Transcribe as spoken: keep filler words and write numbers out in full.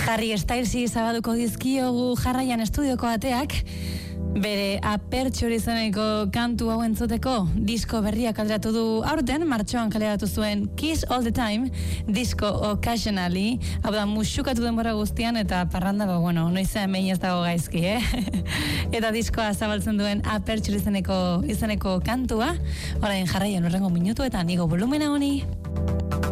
Harry Stylesi zabaduko dizkiogu jarraian estudioko ateak, bere Aperture izeneko kantu hau entzuteko disko berriak alderatu du aurten, martxoan kaleratu zuen Kiss All The Time, disko Occasionally, hau da musukatu denbora guztian eta parranda, ba, bueno, noizean behin ez dago gaizki, eh? Eta diskoa zabaltzen duen Aperture izeneko, izeneko kantua, orain jarraian horrengo minutuetan igo volumena honi.